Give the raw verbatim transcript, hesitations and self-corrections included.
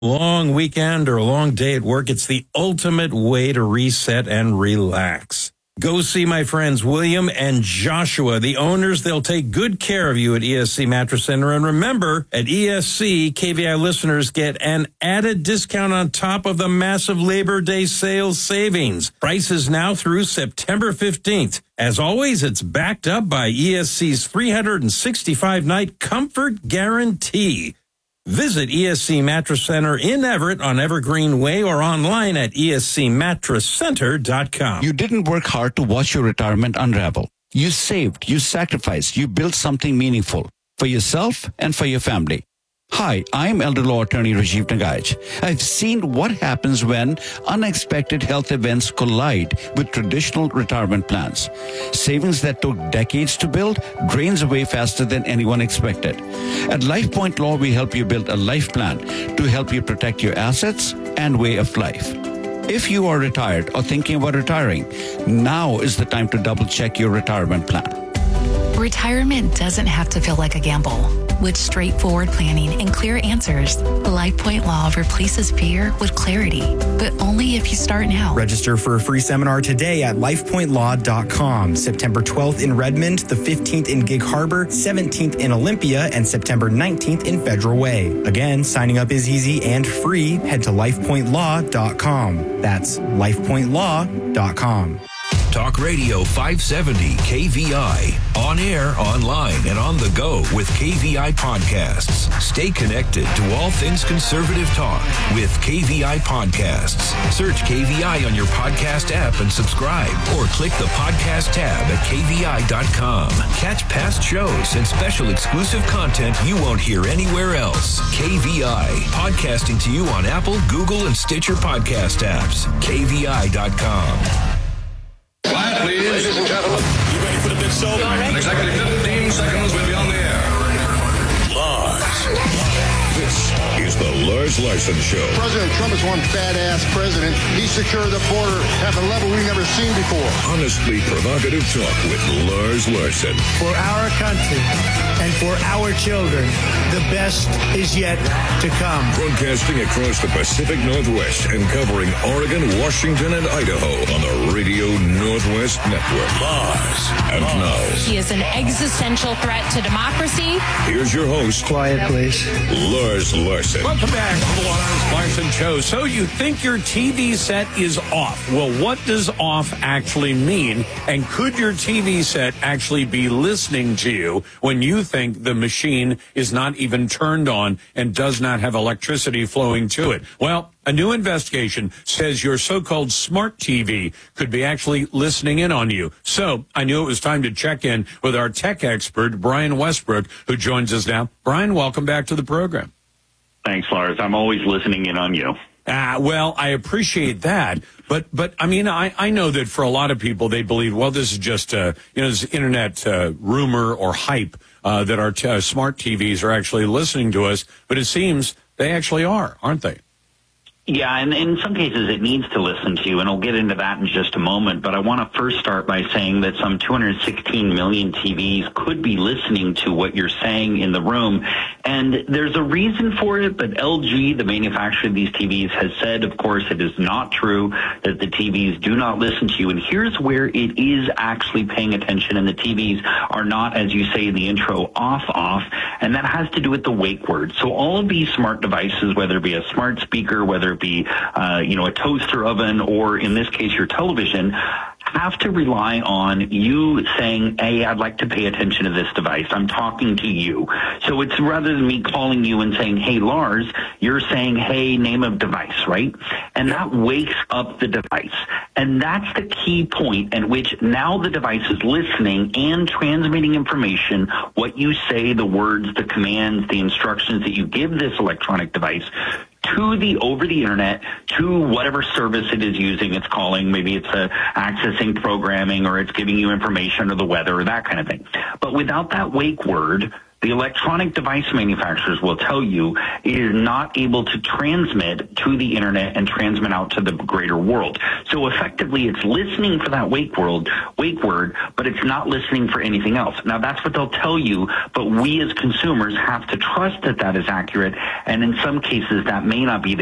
long weekend or a long day at work, it's the ultimate way to reset and relax. Go see my friends William and Joshua, the owners. They'll take good care of you at E S C Mattress Center. And remember, at E S C, K V I listeners get an added discount on top of the massive Labor Day sales savings. Prices now through September fifteenth. As always, it's backed up by E S C's three hundred sixty-five night comfort guarantee. Visit E S C Mattress Center in Everett on Evergreen Way or online at E S C mattress center dot com. You didn't work hard to watch your retirement unravel. You saved, you sacrificed, you built something meaningful for yourself and for your family. Hi, I'm elder law attorney Rajiv Nagaich. I've seen what happens when unexpected health events collide with traditional retirement plans. Savings that took decades to build drains away faster than anyone expected. At LifePoint Law, we help you build a life plan to help you protect your assets and way of life. If you are retired or thinking about retiring, now is the time to double check your retirement plan. Retirement doesn't have to feel like a gamble. With straightforward planning and clear answers, LifePoint Law replaces fear with clarity, but only if you start now. Register for a free seminar today at life point law dot com. September twelfth in Redmond, the fifteenth in Gig Harbor, seventeenth in Olympia, and September nineteenth in Federal Way. Again, signing up is easy and free. Head to life point law dot com. That's life point law dot com. Talk Radio five seventy K V I. On air, online, and on the go with K V I Podcasts. Stay connected to all things conservative talk with K V I Podcasts. Search K V I on your podcast app and subscribe, or click the podcast tab at K V I dot com. Catch past shows and special exclusive content you won't hear anywhere else. K V I. Podcasting to you on Apple, Google, and Stitcher podcast apps. K V I dot com. Quiet, please. Ladies and gentlemen. You ready for the big show? In exactly fifteen seconds, we'll be on the air. Lars. This is the Lars Larson Show. President Trump is one badass president. He secured the border at a level we've never seen before. Honestly provocative talk with Lars Larson. For our country and for our children, the best is yet to come. Broadcasting across the Pacific Northwest and covering Oregon, Washington, and Idaho on the Radio Northwest Network. Lars. And now. He is an existential threat to democracy. Here's your host. Quiet, please. Lars Larson. Welcome back to the Lars Larson Show. So you think your T V set is off. Well, what does off actually mean? And could your T V set actually be listening to you when you think the machine is not even turned on and does not have electricity flowing to it? Well, a new investigation says your so-called smart T V could be actually listening in on you. So I knew it was time to check in with our tech expert, Brian Westbrook, who joins us now. Brian, welcome back to the program. Thanks, Lars. I'm always listening in on you. Ah, well, I appreciate that. But, but I mean, I, I know that for a lot of people, they believe, well, this is just, uh, you know, this internet uh, rumor or hype uh, that our t- uh, smart T Vs are actually listening to us. But it seems they actually are, aren't they? Yeah, and in some cases it needs to listen to you, and I'll get into that in just a moment. But I want to first start by saying that some two hundred sixteen million T Vs could be listening to what you're saying in the room. And there's a reason for it, but L G, the manufacturer of these T Vs, has said, of course, it is not true that the T Vs do not listen to you. And here's where it is actually paying attention, and the T Vs are not, as you say in the intro, off, off. And that has to do with the wake word. So all of these smart devices, whether it be a smart speaker, whether it be, uh, you know, a toaster oven, or in this case, your television, have to rely on you saying, hey, I'd like to pay attention to this device. I'm talking to you. So it's rather than me calling you and saying, hey, Lars, you're saying, hey, name of device, right? And that wakes up the device. And that's the key point at which now the device is listening and transmitting information, what you say, the words, the commands, the instructions that you give this electronic device to the over the internet, to whatever service it is using, it's calling. Maybe it's uh, accessing programming, or it's giving you information or the weather or that kind of thing. But without that wake word, The electronic device manufacturers will tell you it is not able to transmit to the internet and transmit out to the greater world. So effectively, it's listening for that wake word, wake word, but it's not listening for anything else. Now, that's what they'll tell you, but we as consumers have to trust that that is accurate, and in some cases, that may not be the